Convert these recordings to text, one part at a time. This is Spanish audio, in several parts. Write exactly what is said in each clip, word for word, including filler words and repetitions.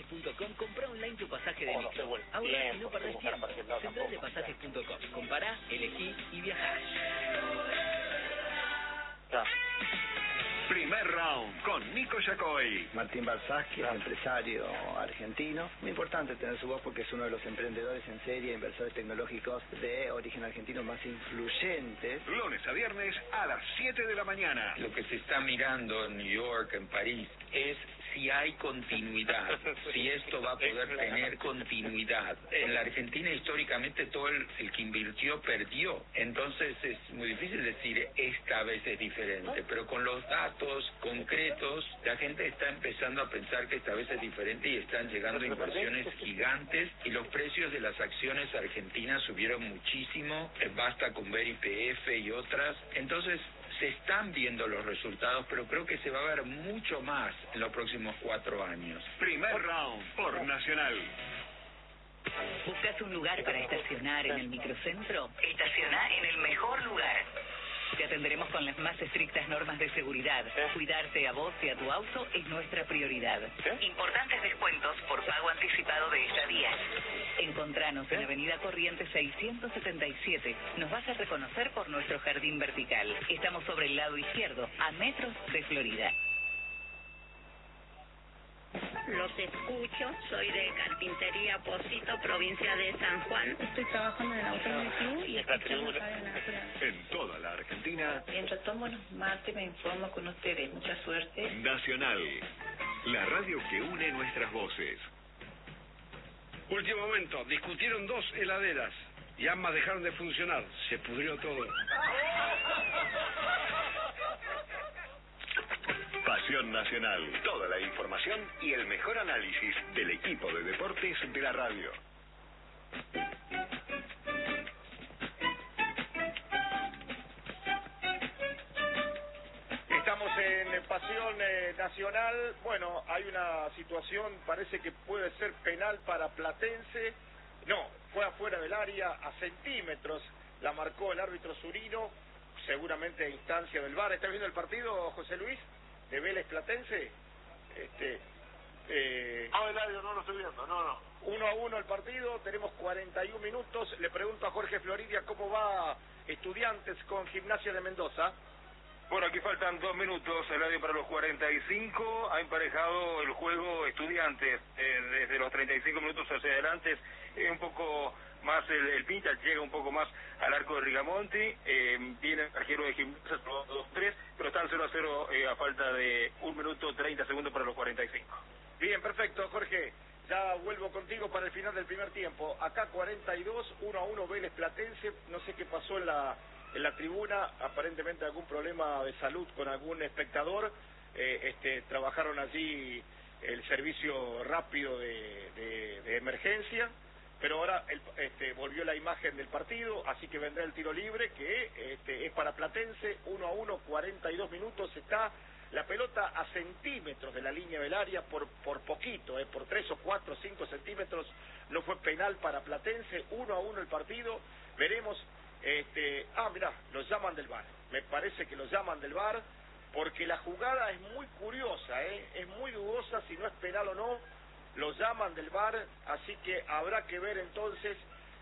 punto com, comprá online tu pasaje de micro. Ahora y no perdés tiempo. central de pasajes punto com. Compará, elegí y viajá. Primer round con Nico Yacoy. Martín Barzaschi, empresario argentino. Muy importante tener su voz porque es uno de los emprendedores en serie, inversores tecnológicos de origen argentino más influyentes. Lunes a viernes a las siete de la mañana. Lo que se está mirando en New York, en París, es si hay continuidad, si esto va a poder tener continuidad. En la Argentina históricamente todo el, el que invirtió perdió, entonces es muy difícil decir esta vez es diferente, pero con los datos concretos la gente está empezando a pensar que esta vez es diferente y están llegando inversiones gigantes y los precios de las acciones argentinas subieron muchísimo, basta con ver Y P F y otras, entonces se están viendo los resultados, pero creo que se va a ver mucho más en los próximos cuatro años. Primer round por Nacional. ¿Buscas un lugar para estacionar en el microcentro? Estaciona en el mejor lugar. Te atenderemos con las más estrictas normas de seguridad. Cuidarte a vos y a tu auto es nuestra prioridad. Importantes descuentos por pago anticipado de estadías. Encontranos en Avenida Corrientes seiscientos setenta y siete. Nos vas a reconocer por nuestro jardín vertical. Estamos sobre el lado izquierdo, a metros de Florida. Los escucho, soy de Carpintería Pocito, provincia de San Juan. Estoy trabajando en el Automóvil Club y escuchando Radio Nacional. En toda la Argentina. Mientras tomo los mates me informo con ustedes. Mucha suerte. Nacional, la radio que une nuestras voces. Último momento, discutieron dos heladeras y ambas dejaron de funcionar. Se pudrió todo. Pasión Nacional, toda la información y el mejor análisis del equipo de deportes de la radio. Estamos en Pasión eh, Nacional. Bueno, hay una situación, parece que puede ser penal para Platense. No, fue afuera del área, a centímetros la marcó el árbitro Zurino, seguramente a instancia del V A R. ¿Está viendo el partido, José Luis, de Vélez Platense? Este, eh, no, Eladio, no lo estoy viendo, no, no. Uno a uno el partido, tenemos cuarenta y un minutos. Le pregunto a Jorge Floridia cómo va Estudiantes con Gimnasia de Mendoza. Bueno, aquí faltan dos minutos, Eladio, para los cuarenta y cinco. Ha emparejado el juego Estudiantes eh, desde los treinta y cinco minutos hacia adelante. Eh, un poco más el, el pincha, llega un poco más al arco de Rigamonti. Eh, viene el arquero de Gimnasia, dos tres, pero están cero a cero eh, a falta de un minuto treinta segundos para los cuarenta y cinco. Bien, perfecto, Jorge. Ya vuelvo contigo para el final del primer tiempo. Acá cuarenta y dos, uno a uno Vélez Platense. No sé qué pasó en la en la tribuna, aparentemente algún problema de salud con algún espectador. Eh, este, trabajaron allí el servicio rápido de, de, de emergencia, pero ahora el, este, volvió la imagen del partido, así que vendrá el tiro libre, que este, es para Platense. Uno a uno, cuarenta y dos minutos, está la pelota a centímetros de la línea del área, por por poquito, eh, por tres o cuatro, cinco centímetros. No fue penal para Platense. Uno a uno el partido. Veremos. Este, ah, mirá, los llaman del V A R. Me parece que los llaman del V A R porque la jugada es muy curiosa, ¿eh? Es muy dudosa si no es penal o no. Los llaman del V A R, así que habrá que ver entonces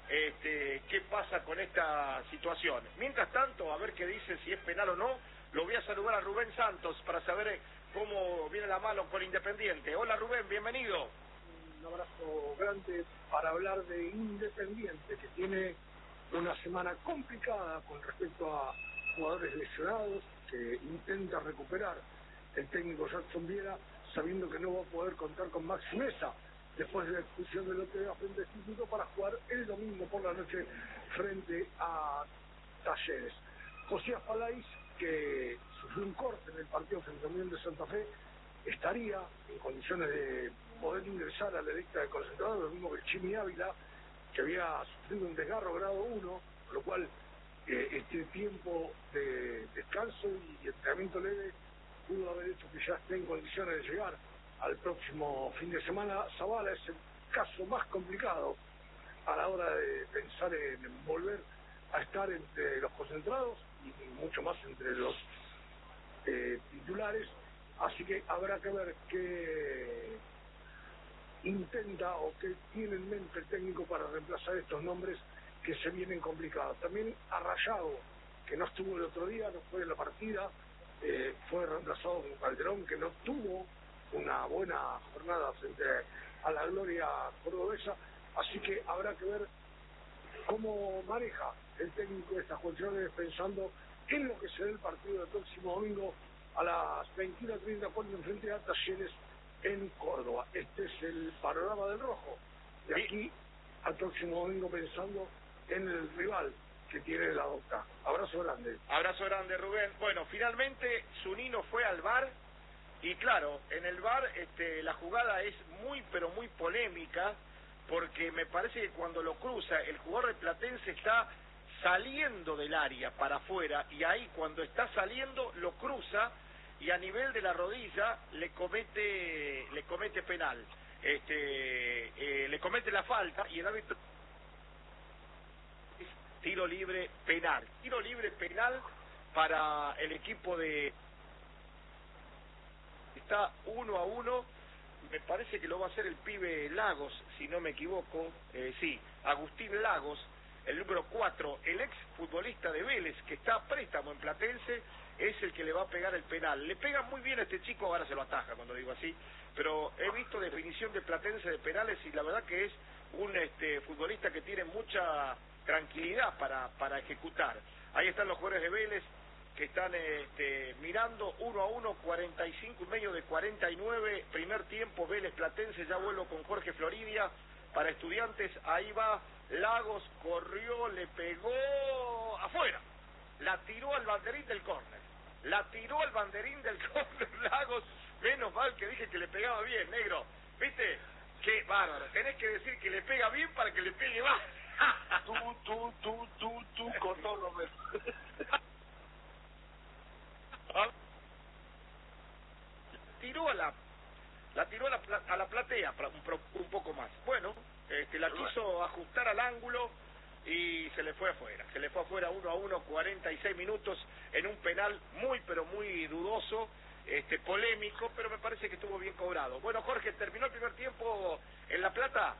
este, qué pasa con esta situación. Mientras tanto, a ver qué dice, si es penal o no. Lo voy a saludar a Rubén Santos para saber cómo viene la mano con Independiente. Hola Rubén, bienvenido. Un abrazo grande para hablar de Independiente, que tiene una semana complicada con respecto a jugadores lesionados, que intenta recuperar el técnico Jackson Viera, sabiendo que no va a poder contar con Maxi Mesa después de la expulsión del otro día frente al Instituto, para jugar el domingo por la noche frente a Talleres. Josías Palais, que sufrió un corte en el partido frente a Unión de Santa Fe, estaría en condiciones de poder ingresar a la lista de concentrados, lo mismo que el Chimi Ávila, que había sufrido un desgarro grado uno, con lo cual eh, este tiempo de descanso y entrenamiento leve pudo haber hecho que ya esté en condiciones de llegar al próximo fin de semana. Zavala es el caso más complicado a la hora de pensar en volver a estar entre los concentrados y mucho más entre los eh, titulares, así que habrá que ver qué intenta o qué tiene en mente el técnico para reemplazar estos nombres que se vienen complicados. También a Rayado, que no estuvo el otro día, no fue en la partida, eh, fue reemplazado por Calderón, que no tuvo una buena jornada frente a la gloria cordobesa, así que habrá que ver cómo maneja el técnico estas cuestiones pensando en lo que será el partido del próximo domingo a las veintiuna treinta cuando enfrente a Talleres en Córdoba. Este es el panorama del rojo. De aquí al próximo domingo pensando en el rival que tiene la Boca. Abrazo grande. Abrazo grande, Rubén. Bueno, finalmente Zunino fue al V A R y claro, en el V A R este, la jugada es muy pero muy polémica porque me parece que cuando lo cruza el jugador de Platense está saliendo del área para afuera y ahí cuando está saliendo lo cruza y a nivel de la rodilla le comete le comete penal, este eh, le comete la falta y el árbitro tiro libre penal, tiro libre penal para el equipo de está uno a uno, me parece que lo va a hacer el pibe Lagos, si no me equivoco, eh, sí, Agustín Lagos, el número cuatro, el ex futbolista de Vélez, que está a préstamo en Platense, es el que le va a pegar el penal. Le pega muy bien a este chico, ahora se lo ataja cuando digo así, pero he visto definición de Platense de penales y la verdad que es un este futbolista que tiene mucha tranquilidad para, para ejecutar. Ahí están los jugadores de Vélez que están este, mirando uno a uno, cuarenta y cinco y medio de cuarenta y nueve, primer tiempo, Vélez Platense. Ya vuelvo con Jorge Floridia para Estudiantes. Ahí va Lagos, corrió, le pegó afuera, la tiró al banderín del córner, la tiró al banderín del córner Lagos. Menos mal que dije que le pegaba bien, negro, viste, qué bárbaro, tenés que decir que le pega bien para que le pegue más. Tú, tú, tú, tú, tú, con todo lo menos. Tiró a la, la tiró a la, a la platea un, un poco más. Bueno, este, la quiso ajustar al ángulo y se le fue afuera. Se le fue afuera uno a uno, cuarenta y seis minutos en un penal muy pero muy dudoso, este, polémico, pero me parece que estuvo bien cobrado. Bueno, Jorge, ¿terminó el primer tiempo en La Plata?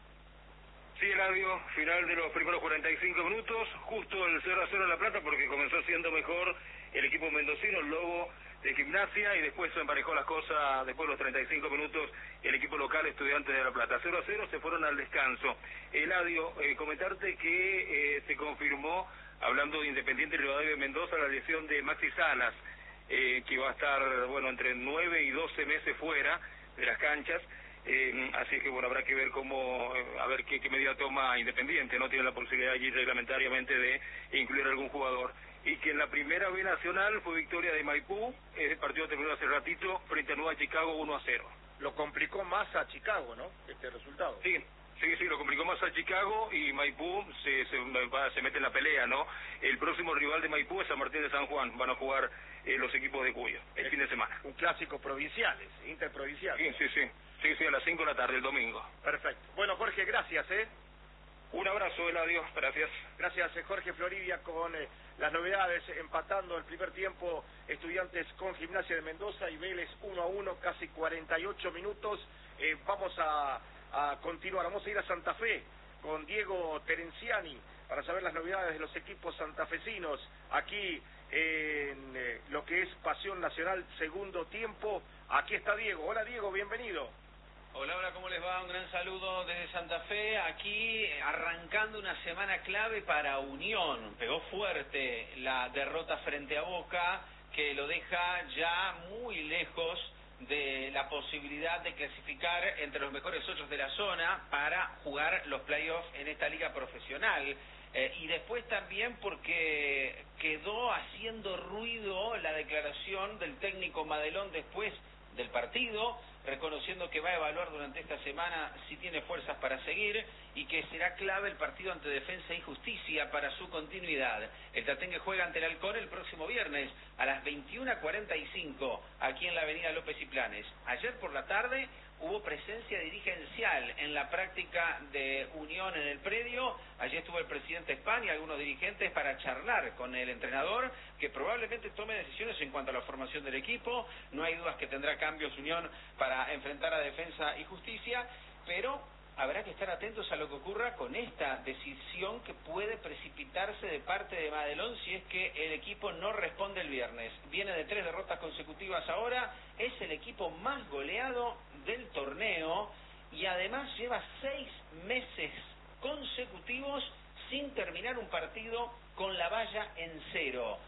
Sí, Eladio, final de los primeros cuarenta y cinco minutos, justo el cero a cero en La Plata porque comenzó siendo mejor el equipo mendocino, el Lobo de Gimnasia, y después se emparejó las cosas después de los treinta y cinco minutos el equipo local Estudiantes de La Plata. cero a cero, se fueron al descanso. Eladio, eh, comentarte que eh, se confirmó, hablando de Independiente Rivadavia de Mendoza, la lesión de Maxi Salas, eh, que va a estar, bueno, entre nueve y doce meses fuera de las canchas. Eh, así que bueno, habrá que ver cómo, eh, a ver qué, qué medida toma Independiente, no tiene la posibilidad allí reglamentariamente de incluir a algún jugador. Y que en la primera B nacional fue victoria de Maipú, el partido terminó hace ratito frente a Nueva Chicago uno a cero. Lo complicó más a Chicago, ¿no?, este resultado. Sí, sí, sí, lo complicó más a Chicago y Maipú se, se, se mete en la pelea, ¿no? El próximo rival de Maipú es San Martín de San Juan, van a jugar eh, los equipos de Cuyo el es fin de semana. Un clásico provinciales, interprovinciales. Sí, sí, sí. Sí, sí, a las cinco de la tarde, el domingo. Perfecto. Bueno, Jorge, gracias, ¿eh? Un abrazo, Eladio, gracias. Gracias, Jorge Floridia, con eh, las novedades, empatando el primer tiempo Estudiantes con Gimnasia de Mendoza y Vélez uno a uno, casi cuarenta y ocho minutos. Eh, vamos a, a continuar, vamos a ir a Santa Fe con Diego Terenciani para saber las novedades de los equipos santafesinos aquí en eh, lo que es Pasión Nacional segundo tiempo. Aquí está Diego. Hola, Diego, bienvenido. Hola, hola, ¿cómo les va? Un gran saludo desde Santa Fe, aquí arrancando una semana clave para Unión. Pegó fuerte la derrota frente a Boca, que lo deja ya muy lejos de la posibilidad de clasificar entre los mejores ocho de la zona para jugar los playoffs en esta liga profesional. Eh, y después también porque quedó haciendo ruido la declaración del técnico Madelón después del partido, reconociendo que va a evaluar durante esta semana si tiene fuerzas para seguir y que será clave el partido ante Defensa y Justicia para su continuidad. El Tatengue juega ante el Halcón el próximo viernes a las veintiuna cuarenta y cinco aquí en la avenida López y Planes. Ayer por la tarde hubo presencia dirigencial en la práctica de Unión en el predio. Allí estuvo el presidente España y algunos dirigentes para charlar con el entrenador, que probablemente tome decisiones en cuanto a la formación del equipo. No hay dudas que tendrá cambios Unión para enfrentar a Defensa y Justicia. pero habrá que estar atentos a lo que ocurra con esta decisión que puede precipitarse de parte de Madelón si es que el equipo no responde el viernes. Viene de tres derrotas consecutivas ahora, es el equipo más goleado del torneo y además lleva seis meses consecutivos sin terminar un partido con la valla en cero.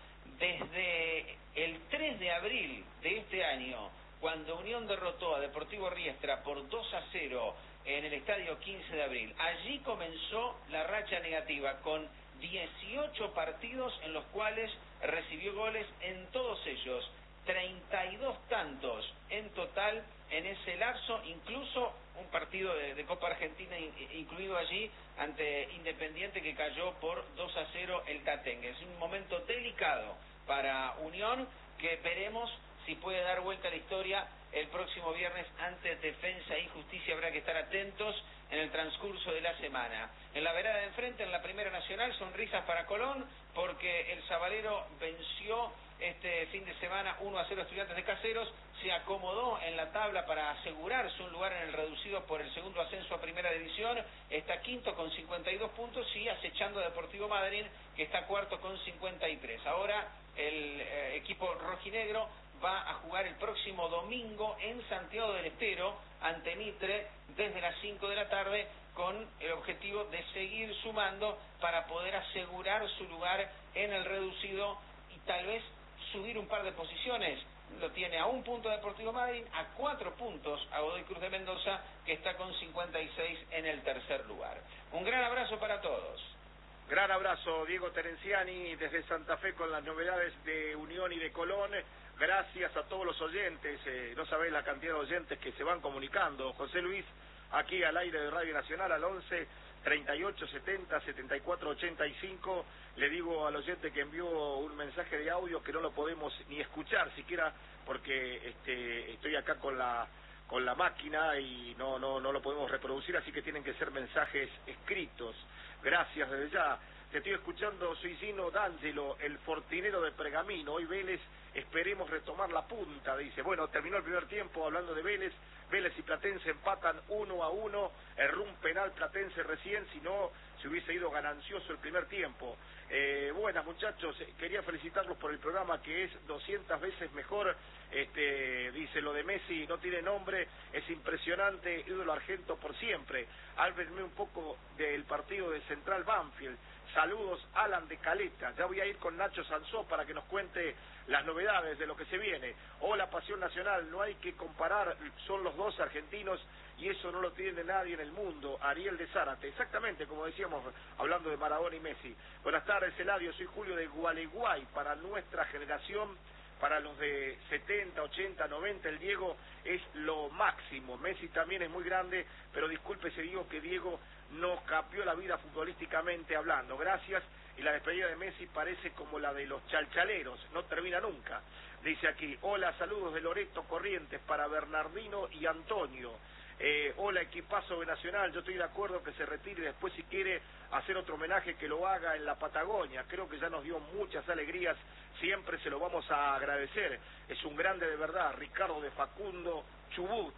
Desde el tres de abril de este año, cuando Unión derrotó a Deportivo Riestra por dos a cero en el estadio quince de abril, allí comenzó la racha negativa con dieciocho partidos en los cuales recibió goles en todos ellos, treinta y dos tantos en total en ese lapso, incluso un partido de, de Copa Argentina in, incluido allí ante Independiente que cayó por dos a cero el Tatengue. Es un momento delicado para Unión que veremos si puede dar vuelta a la historia el próximo viernes ante Defensa y Justicia. Habrá que estar atentos en el transcurso de la semana. En la vereda de enfrente, en la Primera Nacional, sonrisas para Colón, porque el Sabalero venció este fin de semana uno a cero a Estudiantes de Caseros, se acomodó en la tabla para asegurarse un lugar en el reducido por el segundo ascenso a Primera División, está quinto con cincuenta y dos puntos y acechando a Deportivo Madryn, que está cuarto con cincuenta y tres. Ahora el eh, equipo rojinegro va a jugar el próximo domingo en Santiago del Estero ante Mitre desde las cinco de la tarde con el objetivo de seguir sumando para poder asegurar su lugar en el reducido y tal vez subir un par de posiciones. Lo tiene a un punto Deportivo Madryn, a cuatro puntos a Godoy Cruz de Mendoza, que está con cincuenta y seis en el tercer lugar. Un gran abrazo para todos. Gran abrazo, Diego Terenciani, desde Santa Fe con las novedades de Unión y de Colón. Gracias a todos los oyentes, eh, no sabés la cantidad de oyentes que se van comunicando. José Luis, aquí al aire de Radio Nacional, al once, treinta y ocho, setenta, setenta y cuatro, ochenta y cinco. Le digo al oyente que envió un mensaje de audio que no lo podemos ni escuchar siquiera porque este, estoy acá con la con la máquina y no, no, no lo podemos reproducir, así que tienen que ser mensajes escritos. Gracias desde ya. Te estoy escuchando, soy Gino D'Angelo, el fortinero de Pergamino. Hoy Vélez, esperemos retomar la punta, dice. Bueno, terminó el primer tiempo hablando de Vélez. Vélez y Platense empatan uno a uno. Erró un penal Platense recién, si no se hubiese ido ganancioso el primer tiempo. Eh, buenas muchachos, quería felicitarlos por el programa que es doscientas veces mejor. Este, dice lo de Messi no tiene nombre, es impresionante, ídolo argento por siempre. Háblenme un poco del partido de Central Banfield. Saludos, Alan de Caleta. Ya voy a ir con Nacho Sansó para que nos cuente las novedades de lo que se viene. Hola, Pasión Nacional, no hay que comparar, son los dos argentinos y eso no lo tiene nadie en el mundo. Ariel de Zárate, exactamente como decíamos, hablando de Maradona y Messi. Buenas tardes, Eladio, soy Julio de Gualeguay. Para nuestra generación, para los de setenta, ochenta, noventa, el Diego es lo máximo. Messi también es muy grande, pero disculpe si digo que Diego nos cambió la vida futbolísticamente hablando. Gracias. Y la despedida de Messi parece como la de los chalchaleros, no termina nunca. Dice aquí, hola, saludos de Loreto Corrientes para Bernardino y Antonio. Eh, hola, equipazo de Nacional, yo estoy de acuerdo que se retire después si quiere hacer otro homenaje que lo haga en la Patagonia. Creo que ya nos dio muchas alegrías, siempre se lo vamos a agradecer. Es un grande de verdad, Ricardo de Facundo Chubut.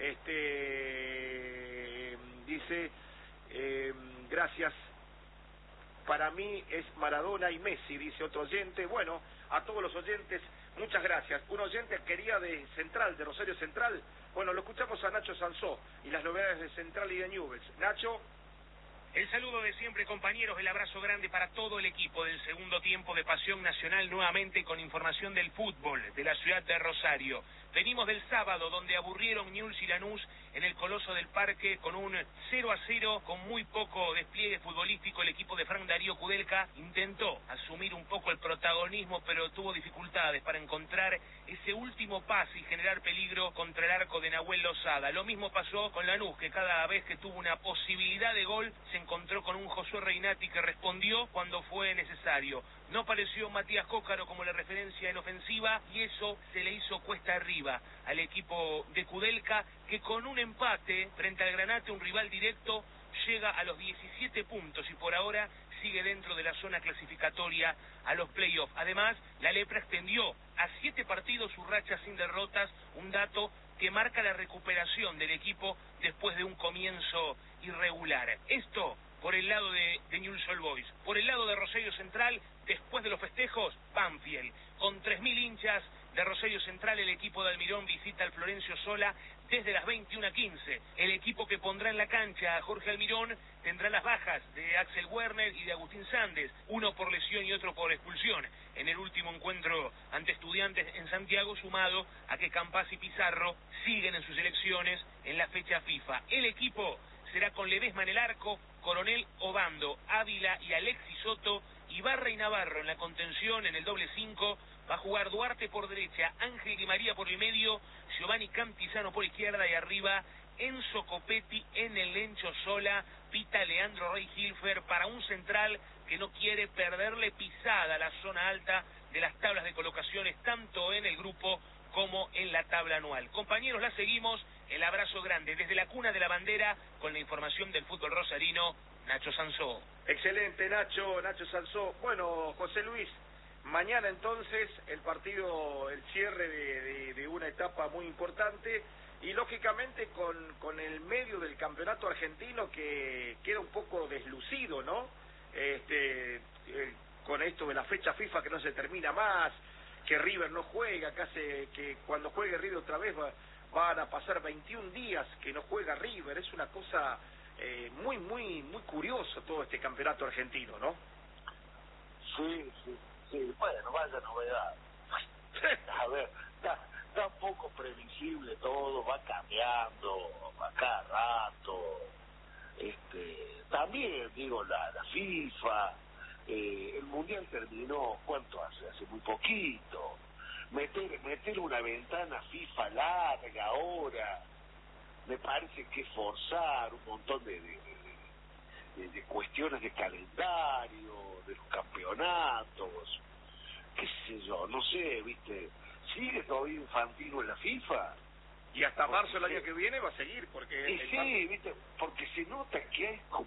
Este, dice... Eh, gracias, para mí es Maradona y Messi, dice otro oyente. Bueno, a todos los oyentes, muchas gracias. Un oyente quería de Central, de Rosario Central. Bueno, lo escuchamos a Nacho Sansó y las novedades de Central y de Newell's. Nacho. El saludo de siempre, compañeros, el abrazo grande para todo el equipo del segundo tiempo de Pasión Nacional, nuevamente con información del fútbol de la ciudad de Rosario. Venimos del sábado, donde aburrieron Newell's y Lanús en el Coloso del Parque con un cero a cero, con muy poco despliegue futbolístico. El equipo de Frank Darío Kudelka intentó asumir un poco el protagonismo, pero tuvo dificultades para encontrar ese último pase y generar peligro contra el arco de Nahuel Lozada. Lo mismo pasó con Lanús, que cada vez que tuvo una posibilidad de gol se encontró con un Josué Reinati que respondió cuando fue necesario. No apareció Matías Cócaro como la referencia en ofensiva y eso se le hizo cuesta arriba al equipo de Kudelka, que con un empate frente al Granate, un rival directo, llega a los diecisiete puntos y por ahora sigue dentro de la zona clasificatoria a los playoffs. Además, la Lepra extendió a siete partidos su racha sin derrotas, un dato que marca la recuperación del equipo después de un comienzo irregular. Esto por el lado de, de Newell's Old Boys. Por el lado de Rosario Central, después de los festejos, Banfield. Con tres mil hinchas de Rosario Central, el equipo de Almirón visita al Florencio Sola desde las veintiuna quince. El equipo que pondrá en la cancha a Jorge Almirón tendrá las bajas de Axel Werner y de Agustín Sandes, uno por lesión y otro por expulsión, en el último encuentro ante Estudiantes en Santiago, sumado a que Campas y Pizarro siguen en sus elecciones en la fecha FIFA. El equipo será con Ledesma en el arco, Coronel, Obando, Ávila y Alexis Soto, Ibarra y Navarro en la contención en el doble cinco. Va a jugar Duarte por derecha, Ángel Di María por el medio, Giovanni Cantizano por izquierda y arriba Enzo Copetti en el Lencho Sola, Pita Leandro Rey Hilfer para un central que no quiere perderle pisada a la zona alta de las tablas de colocaciones, tanto en el grupo como en la tabla anual. Compañeros, la seguimos, el abrazo grande desde la cuna de la bandera con la información del fútbol rosarino, Nacho Sansó. Excelente, Nacho, Nacho Sansó. Bueno, José Luis, mañana entonces el partido, el cierre de, de, de una etapa muy importante y lógicamente con, con el medio del campeonato argentino que queda un poco deslucido, ¿no? Este, eh, con esto de la fecha FIFA que no se termina más, que River no juega, que, hace, que cuando juegue River otra vez va, van a pasar veintiún días que no juega River. Es una cosa eh, muy, muy, muy curioso todo este campeonato argentino, ¿no? Sí, sí, sí. Bueno, vaya novedad. A ver, está, está un poco previsible todo, va cambiando a cada rato. Este, también, digo, la, la FIFA, eh, el Mundial terminó, ¿cuánto hace? Hace muy poquito. Meter, meter una ventana FIFA larga ahora, me parece que es forzar un montón de, de, de, de cuestiones de calendario, de los campeonatos, qué sé yo, no sé, viste, sigue todavía Infantino en la FIFA. Y hasta marzo del año que viene va a seguir, porque... Y sí, viste, porque se nota que hay como